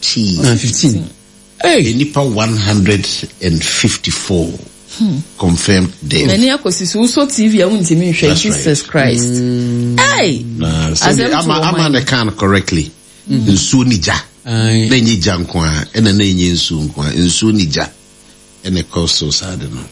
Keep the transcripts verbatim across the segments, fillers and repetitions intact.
fifteen. Uh, fifteen. Hey. Nipa one hundred fifty-four hmm. confirmed death. Many akosis also T V untimi hwe Jesus Christ. Mm. Hey. Nah, so I'm I'm the can correctly. Nsu nija. Na nyi jankwa e na na nyi nsu nkwa. Nsu nija. And the cause so sad no.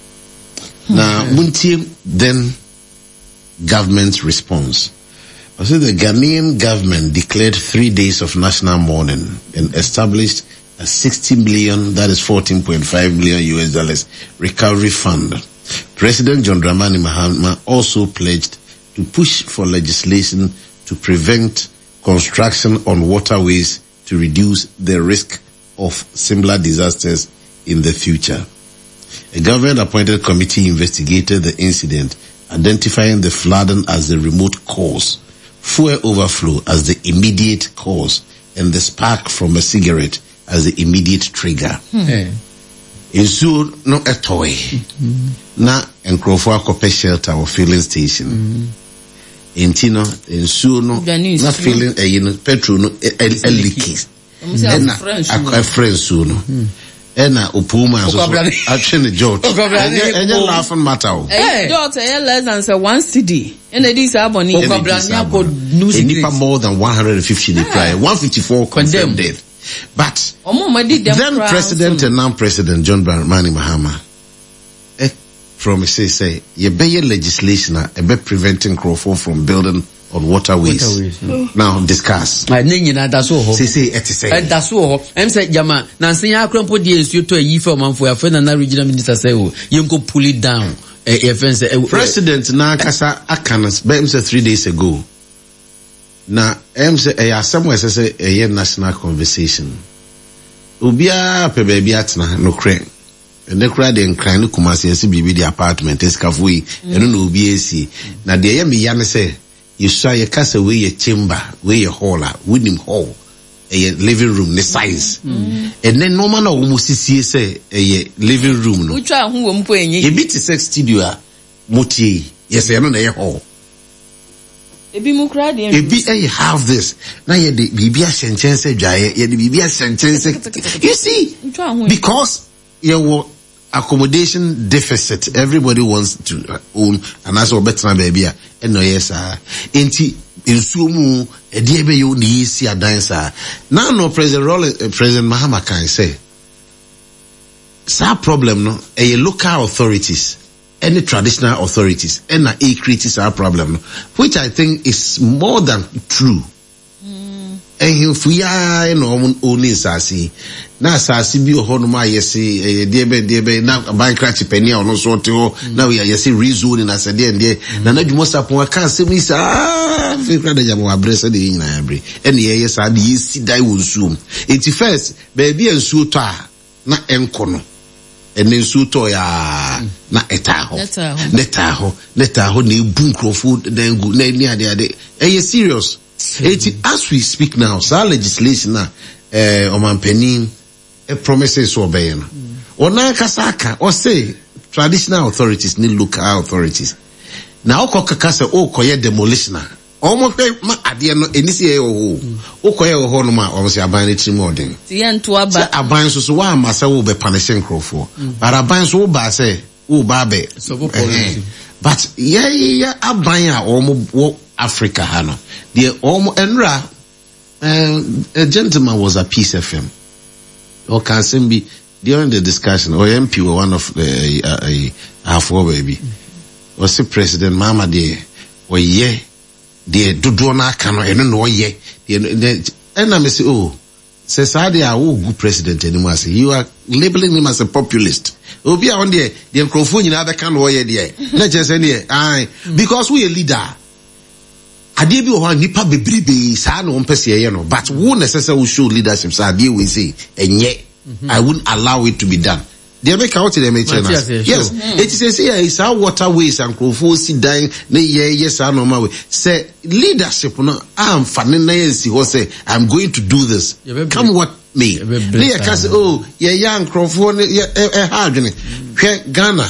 Now muntie then government response. I said the Ghanaian government declared three days of national mourning and established a sixty million, that is fourteen point five million U S dollars recovery fund. President John Dramani Mahama also pledged to push for legislation to prevent construction on waterways to reduce the risk of similar disasters in the future. A government-appointed committee investigated the incident, identifying the flooding as the remote cause, fuel overflow as the immediate cause, and the spark from a cigarette as the immediate trigger. Hmm. Ensuo no etoy. Na enkrofo akope shelter or filling station. Enti no ensuo no na filling eh no petrol no e leaks. Na akwa friendsu no. Ena opuma so actually George. Enya laughing matter. Eh George eh less than say one C D. And it is aboni okobrania ko news nipa more than one hundred fifty dey cry. one fifty-four condemned death. But then President and non-President John Dramani Mahama eh, promises say you be legislation a be preventing Crawford from building on waterways. waterways no. Now discuss. I need na that's all. Say say it is say. That's all. I'm say jama na senya akrampo dey ensuo to yi for man for ya na regional minister say o you go pull it down. Eh eh President na kasa akanas be say three days ago. Na em say eh somewhere say eh national conversation. Ubia pe baby atna no kre. And the crowd in cry no Kumasi esi bibi the apartment escafui eno no obi esi. Na de ye me ya ne say you saw your castle where your chamber, where your hall, winning hall, a living room, the size. Mm. And then no man almost see say a living room. No, which are who won't pay ye bit sex studio, Muti, yes, I know the hall. A be more crowd, a be a have this. Now ye the Bibia sentence, Jay, ye the Bibia sentence. You see, because you were accommodation deficit. Everybody wants to own, and that's what better baby. And no yes, sir. Enti insumu ediebe yo ni si adansa. Now no President Rollins, uh, President Mahama can say. Sa problem no. A local authorities, any traditional authorities, and a creates our problem, no, which I think is more than true. Eh if we are no only sasi na sasi bi ohonoma yesi eh debe debe na bank crash penny ono so te ho na we yesi rezoning as dey dey na na dwumo sapon aka semi sa fi kra da jamo abrese de nyina abre ene ye yesa de yesi dai wonsuom enti first baby ensuo to a na enko no ene ensuo to ya na eta ho neta ho neta ho na ebu nkrofo dan gu na ni ade ade eh serious. It, as we speak now, our legislation now, eh, Oman Penin, a promises to obey. Or na kasaka, or say, traditional authorities need local authorities. Now, Kokakasa, oh, koye demolition. Almost, ma, adiano, enisi oh, oh, koye oh, no ma, almost a buying it more than. Tian to a ba, a buying so one, massa will be punishing Crawford. But a buying so ba say, oh, babe. But yeah, yeah, a buying almost Africa, Hano. The almost enra, a gentleman was at Peace F M. Or can be during the discussion, or M P were one of the uh, half war baby. Or say President Mama de, or ye, de Dudona cano, and no ye, and I say, oh, says I are oh good president anymore. Say you are labeling him as a populist. Oh, be on there, the microphone in other can warrior there. Not just any, aye, because we a leader. Ade bi o ha nipa bebrebe sa na on pese ye no but who necessarily show leadership sa ade we say enye I wouldn't allow it to be done. They make out to them yes mm. It is say is our waterways and crofo si dan na ye yes na normal way say leadership no am fane na yensi ho say I'm going to do this come what may they can say oh ye young crofo e hard ni hwe Ghana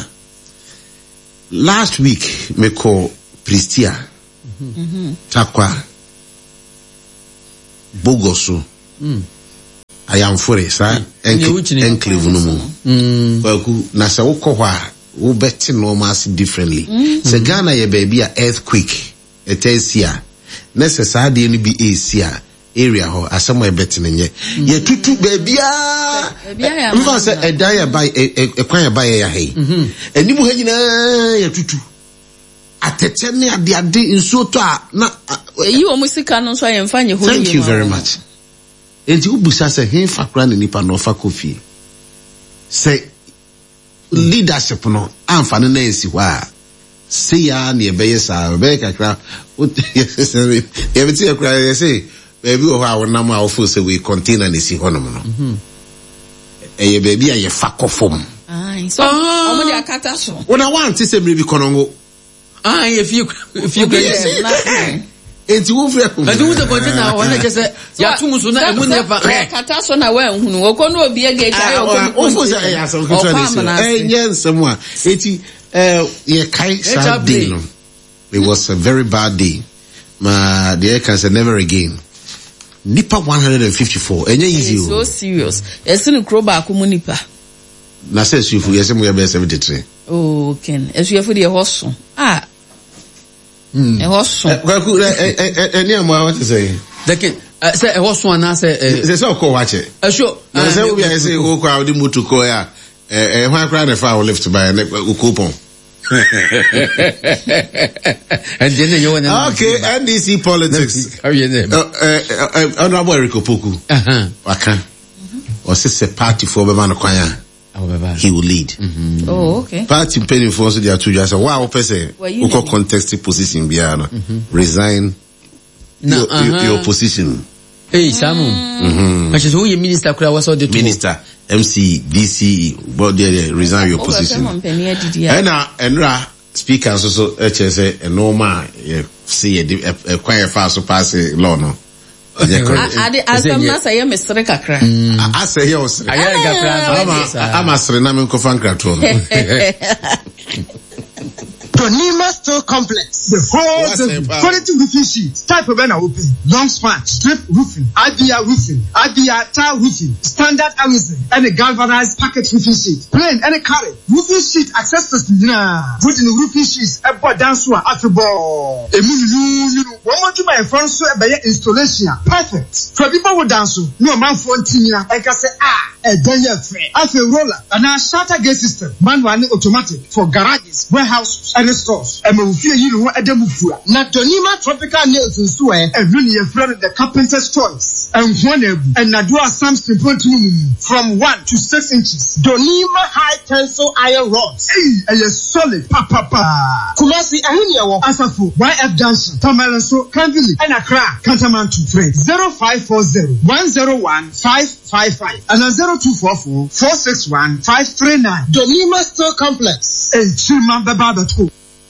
last week me call Pristia mm-hmm. Takwa Bogoso mm. I am for it, sir. Enclave no more. Well, na se woko hwa, wo beti no mas differently. Se Ghana ye baby a earthquake, it is here. Necessary any be Asia area ho asamo e beti nenye. Ye tutu baby a. Mfa se e dan ya buy e kwan ya buy ya hey. Enimu ha nyina ye tutu. Atete ne ade ade nso to a na yi o musika no so ye mfa nye ho. Thank you very much. Enti ubusa se hin fakra ne nipa no fa kofi. Se leadership no amfane na esi hwa. Se ya na ebeye sa be kakra. Ye beti akra ye say baby o ha wona ma ofo se we container ne si honom no. Mhm. Eye baby a ye fakofom. Ah, so omo dia kata so. Wona want se mre bi konongo. Ah, if you if you get enti wo frɛ ko enti wo de container wo na kese ya tumu so na emu ne fa kata so na wa hunu wo ko no obi ege ja wo fo say ya so ko try eh nyensem a enti eh ye kai sad day no. It was a very bad day. Ma the air can say never again. Nipa one hundred fifty-four enye easy o. So serious. Esi no kro ba ko mu nipa. Na say sufu yesi mo ya be seventy-three. Oh, Ken. Esu yefo de hoso. Ah. Hmm. E hoso. Kwaku eh eni amwa what say? The king say e hoso ana say say say ko wache. Eh sure. Na say we be say o kwa odi moto ko ya eh hwan kra na fa o lift by na coupon. And then you want okay, N D C politics. How you name? Honorable Eric Opoku. Uh-huh. Waka. Or say party for be man kwanya. He will lead. Mm-hmm. Oh, okay. Party penny for us they are two just wow person. Who call contested position biano. Mm-hmm. Resign no, your, uh-huh. your, your position. Hey, Samu. Mm-hmm. Actually, who your minister could was all the minister, M C, D C, but they resign your position. And uh, and ra speaker so so H S A and normal see a quite fast to pass a law no. Ade asamna say Mister Kakra. I say yours. I am a Suriname Kofankra to Tonima Store Complex. The whole quality roofing sheet. Type of banner open. Long span. Strip roofing. I B R roofing. I B R tile roofing. Standard Amazon. And a galvanized packet roofing sheet. Plain and a carry. Roofing sheet accessories. Put in the roofing sheets. A board dance one after ball. A you know. One more to my front so a bay installation. Perfect. For people who dance. No man for Tina. I can say ah. A day free. As a roller. And a shutter gate system. Manual automatic. For garages. Warehouses. And stores. And we feel you know at the Mufua. Not Tonima Tropical Nails in Sue, and really a friend of the carpenter's choice. And one and Nadua Samson from one to six inches. Donima high tensile iron rods. Hey, and a solid papa. Kumasi Ahinia Asafu, Y F Johnson, Tamalanso, Canville, and Accra, Cantamantu, friend. zero five four zero one zero one five five five and a zero two four four four six one five three nine. Donima Store Complex. And Chima Baba School.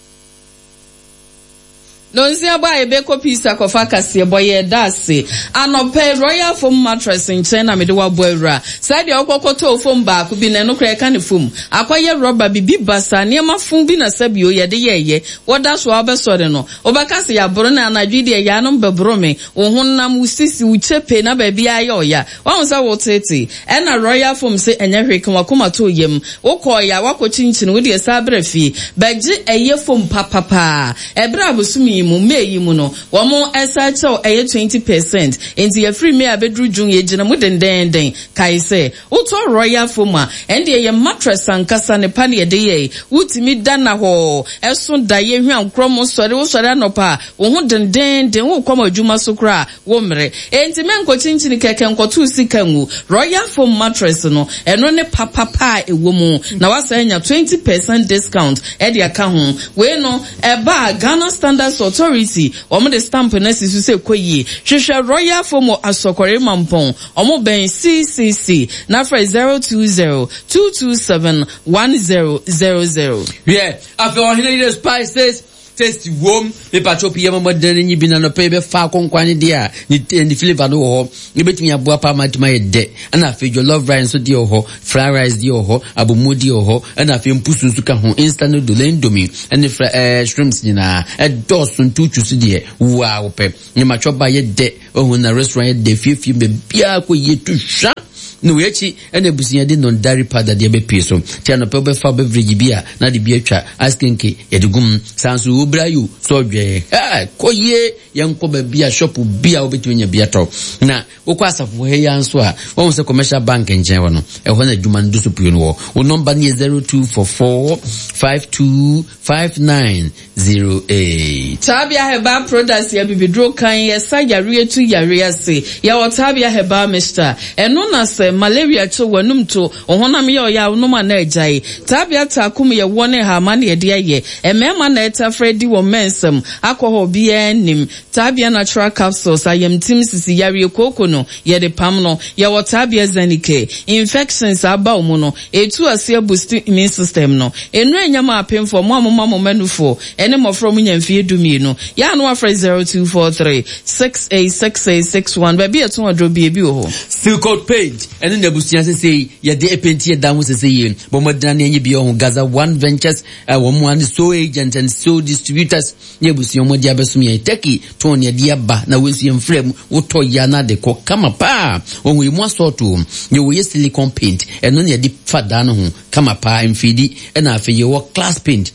Nonzi aba ebeko pisa kofa kase boye dase anope Royal Foam mattress nchen na mede wa boewura side okokoto foam ba ku bi na no kra ka ne foam akwaye rubber bibi basa ne ma foam bi na sabio ye de yeye woda so obesore no obakase ya boro na anadwi de ya no bebro me wo honam usisi uchepe na ba bia ye oya won sa wo tete e na Royal Foam se enye hweke wakoma to yem wokoya wakochinchi wo de sabrefi bagye eye foam papapa ebra abosumi mu meyi mu no wo mo esacho eye twenty percent enti ye free me abedru jun ye gina mu dendenden kai se uto Royal Foam a ende ye mattress ankasa ne pa ne de ye wutimi dana ho eso da ye hwan kromo sore wo sore anopa wo ho dendenden wo kwama adwuma so kra wo mre enti menko chinchini keke nkotu sika ngu Royal Foam mattress no eno ne papapa ewo mu na wasa nya twenty percent discount e de aka ho we no e ba Ghana Standards Authority omo de stamp na sisu se koyi hwehwe Royal Foam asokore mampon omo ben C C C na fra zero two zero two two seven one zero zero zero. Yeah, after all the spices test warm me pacho pia mo den nyi bi na no pe be fa konkwane dia ni ni flavor no ho ni betimi aboa pa ma tima de na fe your love rice so di ho fried rice di ho abomodi ho na fe mpusu su ka ho instant noodle indomie and fra eh shrimps ni na e dosun tuchu su di wow pe ni macho ba ye de oh na restaurant de fie fie be bia ko ye tu sha no echi ene busia de non dairy powder de be peso ti anope be fa beverage bia na de bia twa ice cream ke ye de gum sanso obra yu so dwe ha koye yanko ba bia shop bia obetumi bia to na wokwa asafo he ya nso a won se commercial bank nchen wo no e ho na dwuma ndo so pio no wo number ni zero two four four five two five nine zero eight. Tabia Heba products ya bibidro kan ye sa yare tu yare ase ya wo Tabia Heba mister eno na se malaria to wanum to ohonam ye oya onum na agyae Tabia takum ye wone ha ma na ye de ye emema na eta Freddy wo mensem akọho bia nim Tabia natural capsules ayem tim sisi yare koko no ye de pam no ye wo Tabia Zenike infections aba omu no etu ase boost immune system no enu enyama apemfo mo amoma mo manufo ene mo from nyamfie dumi no ya no afre zero two four three six eight six eight six one ba bia tun odro bia bi ho Silcoat paint ene na busia se sei ye de paint ye down se sei bo modana ne bia ho Gaza One Ventures wo mo and so agent and so distributors ye busia mo dia besum ye taki ton ye dia ba na wensu ye mfrem wo to ya na de ko kama pa onwe mo asoto ye wo ye silicone paint eno ne di fada no ho kama pa mfidi ena afi ye wo class paint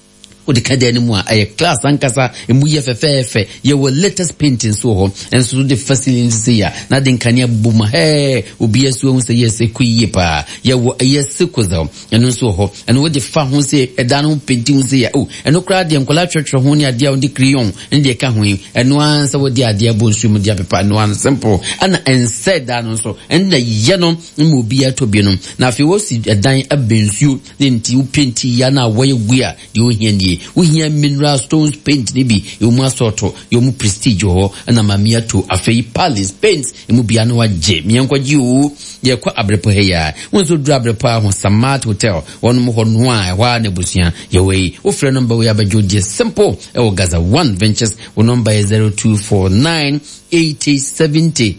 o de kada animu a class ankasa emu ye fefefe ye wo latest painting so ho enso de facilities ya na de nkania buma he obi asu hu se ye se kuyi pa ye wo ye sekuzo eno so ho eno wo de fa hu se eda no painting se ya o eno kra de nkola twetwe ho ne ade a de crayon ne de ka ho eno ansa wo de ade abonsu mu de pepa no an simple ana ense da no so enda ye no mu obi atobi no na afi wo si edan abensu ne nti wo painting ya na wo ye gua de o hie we hear mineral stones paint nibi yomu asoto yomu prestige ho na mamia to afei palace paints emu bia no waje miankwaji o ye kwa abrepo he ya wonso dura abrepo ho Smart Hotel wonu ho no a hwa na busia ye we wo frɛ number we abajo de simple e wo Gaza One Ventures wo number is zero two four nine eight zero seven zero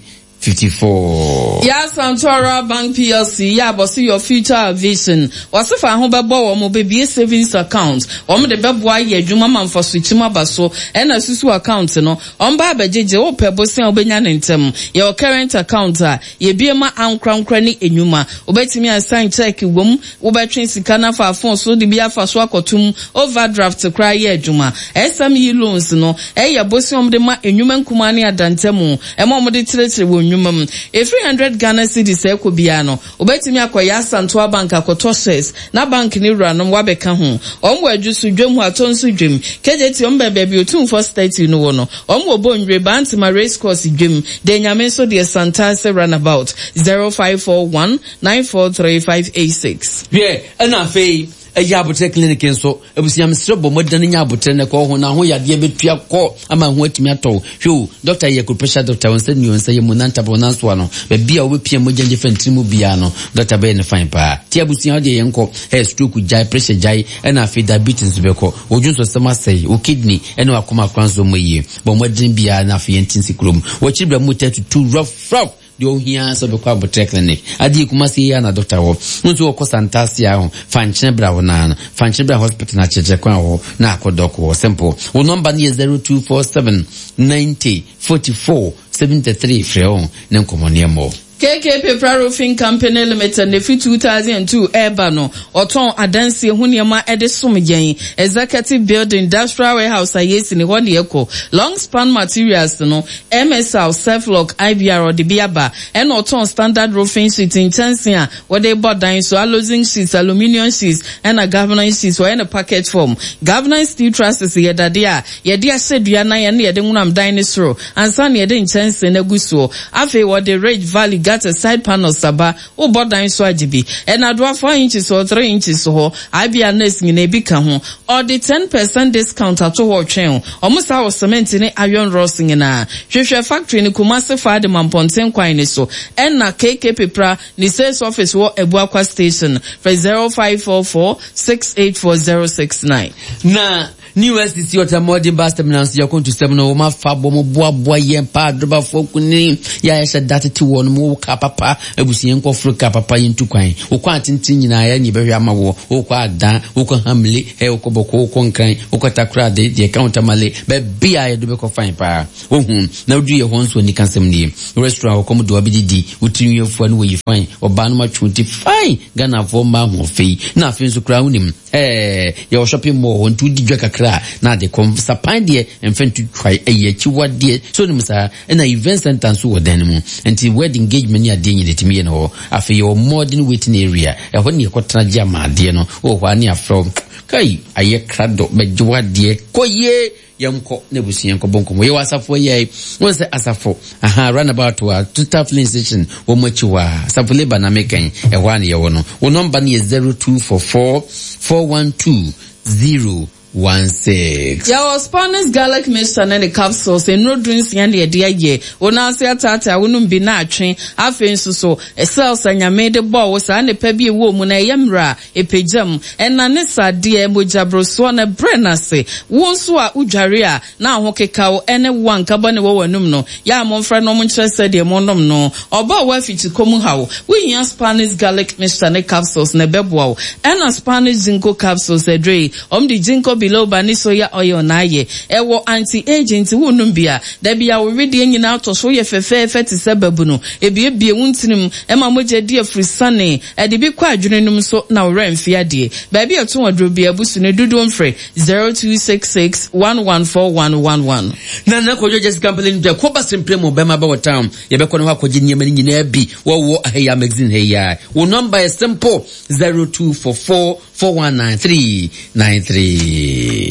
fifty-four. Ya Santora Bank P L C, ya bossy your future vision. Wasifa ho bebo wo mo baby savings account. Wo mo de bebo aye adwuma man for switch ma baso e na susu account no. On ba abejeje wo pebo sen obenya ntem. Your current account a ye bie ma ankrankra ni enwuma. Obetimi assign check wom, wo betwen sika na fa phone so de bia fa so akotum overdraft kra ye adwuma. S M E loans no, e ya bosi om de ma enwuma nkuma ne adantemu. E mo mo de tiretire wo Minimum a three hundred Ghana cedis eko biano obetimi akoya Santoa Bank akoto shares na bank ni ranom wabeka ho omwo adwusu dwem ho atonso dwem kejeti ombebe bi otum for thirty no wono omwo bonwe bantima race course dwem de nyame so de Santase runabout zero five four one nine four three five eight six. Yeah, ana fei eya abotre clinic nso ebusia mesre bo modane nya abotre ne ko ho na ho yade betua ko ama ho atimi ato hwo doctor ye ko pressure doctor won say nyo say mu nanta bo nanso ano be bia wo pia moganje fantrimu bia no doctor be ne fine pa ti abusia de ye nko he stroke jai pressure jai na fe diabetes be ko ojunso sema say o kidney ene akoma kwanzo moyie bo modane bia na fe yentinsi krom wo chibra mu thirty-two rough rough yo hia so be kwa botre clinic adi kuma si ya na doctor wo nso wo ko Santase ya ho fanchine bra wo na fanchine bra hospital na cheche kwa wo na akodok wo simple wo number ni zero two four seven nine zero four four seven three freo na nkomone mo K K Pepra Roofing Company Limited nefi two thousand two eba no oton adansi ehuniema ede somgen executive building industrial warehouse ayesi ni hodi eko long span materials no M S L self lock I B R odi biaba en oton standard roofing sheet intensia wode bodan so alloying sheets aluminium sheets and a governance sheets or in a package form governance steel trusses yedade a yede asedua na ye na yede ngunam dinosaur ansa na yede intense na guso afi wode Ridge Valley got a side panel saba o bodan so agibi and adwa four inches or three inches ho ibia nest ngine bi ka ho or the ten percent discount ato ho twen o musa wo cement ni iron rods ngina hwehwe factory ni Kumasi Fade Mamponten kwan ni so and na K K Pepra ni sales office wo Ebuakwa station for zero five four four six eight four zero six nine na New S C C or Tamodi Basta Minas, you're going to seven or my fabo, boa, boy, yen pa, drop folk name. Ya, I said that to one more capapa, I was young of Papa into quine, or quite in Tina, any very amawo, or quite dan, or hamli, Heokoboko, conquine, or Katakra, the account of Malay, but be I do be fine pa. Oh, now do your horns when you can send me. Restaurant or come to A B D, with you for where you find, or Banma twenty fine, Gana for mamma fee, nothing to crown him. Eh, your shopping more on two Dijaka cra, now they come sapine and friend to try a year to what dear, so them sir, and I event sentence over them until wedding engagement near dignity me and all, after your modern waiting area, and when you got Trajama, dear no, or one year from Kai, a year crado, but you are dear, koye. Yamko nebusi yanko bonko we wasafo ye won se asafo aha run about to a total filling station wo machiwa asafo leba na mekan e hwa ne ye wo no wo number ne zero two four four four one two zero one six. Ya was Spanish garlic mixture and the capsules and no drinks and the idea ye. Ona se atata wonum bi na atwen afen so so e cells anya made the ball was and the pebi wo mu na yemra e pejam and na ne sade mojabro so na brena se won so a udware a na ho keka wo ene wan ka bane wo wanum no ya monfra no mo nkyere se de monom no oba wa fiti komu hawo we hia Spanish garlic mixture and capsules na beboa wo and Spanish zinco capsules e dre om di zinco below bani soya oil na ye ewo anti-agent wonum bia da bia wo redi nyina to so ye fefe feti sababu no ebie bie wuntinim ema moje di afrisane e de bi kwa adwenenum so na wo remfi ade ba bia to wadro bia busu ne dudu mfre zero two six six one one four one one one na na ko just campaign de ko ba sempre mo be ma ba town ye be ko no akogye nyema nyina bi wo wo aheya magazine heya wo number is simple zero two four four four one nine three nine three.